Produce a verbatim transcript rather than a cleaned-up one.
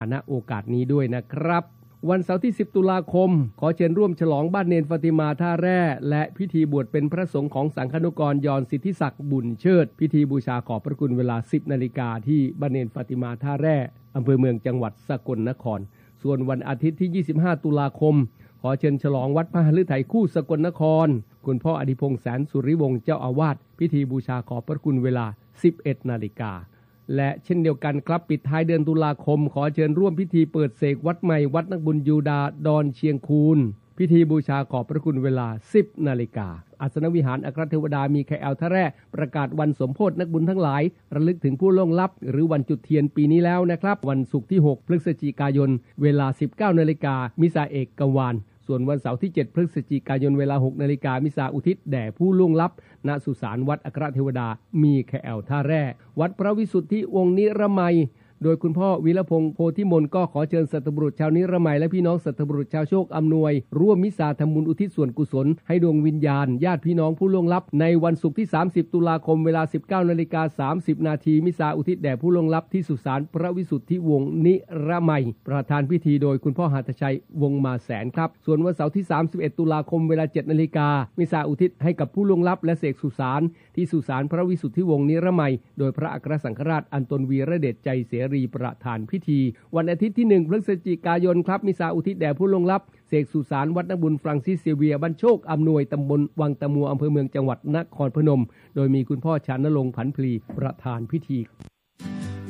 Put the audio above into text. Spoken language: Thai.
ณโอกาสนี้ด้วยนะครับวันเสาร์ที่สิบตุลาคมขอเชิญร่วมฉลองบ้านเนนฟาติมาท่าแร่และพิธีบวชเป็นพระสงฆ์ของสังฆนุกรยอนสิทธิศักดิ์บุญเชิดพิธีบูชาขอบพระคุณเวลา สิบนาฬิกาที่บ้านเนนฟาติมาท่าแร่อำเภอเมืองจังหวัดสกลนครส่วนวันอาทิตย์ที่ยี่สิบห้าตุลาคมขอเชิญฉลองวัดพระฤทัยคู่สกลนครคุณพ่ออดิพงษ์แสนสุริวงศ์เจ้าอาวาสพิธีบูชาขอบพระคุณเวลา สิบเอ็ดนาฬิกาและเช่นเดียวกันครับปิดท้ายเดือนตุลาคมขอเชิญร่วมพิธีเปิดเสกวัดใหม่วัดนักบุญยูดาดอนเชียงคูนพิธีบูชาขอบพระคุณเวลา สิบนาฬิกาอาสนวิหารอัครเทวดามีไข่แอลท่าแร่ประกาศวันสมโภชนักบุญทั้งหลายระลึกถึงผู้ล่วงลับหรือวันจุดเทียนปีนี้แล้วนะครับวันศุกร์ที่หกพฤศจิกายนเวลา สิบเก้านาฬิกามิสาเอกกวาลส่วนวันเสาร์ที่เจ็ดพฤศจิกายนเวลา หกนาฬิกามิสาอุทิศแด่ผู้ล่วงลับณสุสานวัดอัครเทวดามีไข่แอลท่าแร่วัดพระวิสุทธิวงศ์นิรมัยโดยคุณพ่อวีรพงษ์โพธิมนก็ขอเชิญสัตบุรุษชาวนิรมัยและพี่น้องสัตบุรุษชาวโชคอำนวยร่วมมิสาทำบุญอุทิศส่วนกุศลให้ดวงวิญญาณญาติพี่น้องผู้ล่วงลับในวันศุกร์ที่สามสิบตุลาคมเวลา สิบเก้านาฬิกาสามสิบนาทีมิสาอุทิศแด่ผู้ล่วงลับที่สุสานพระวิสุทธิวงศ์นิรมัยประธานพิธีโดยคุณพ่อหัตถชัยวงศ์มาแสนครับส่วนวันเสาร์ที่สามสิบเอ็ดตุลาคมเวลา เจ็ดนาฬิกามิสาอุทิศให้กับผู้ล่วงลับและเสกสุสานที่สุสานพระวิสุทธิวงศ์นิรมัยโดยพระอัครสังฆราชอันตนวีระเดชใจเสรีประธานพิธีวันอาทิตย์ที่หนึ่งพฤศจิกายนครับมิสาอุทิศแด่ผู้ล่วงลับเสกสุสานวัดนักบุญฟรังซิสเซเวียบ้านโชคอำนวยตำบลวังตะมัวอำเภอเมืองจังหวัดนครพนมโดยมีคุณพ่อชานรงค์ผันพลีประธานพิธี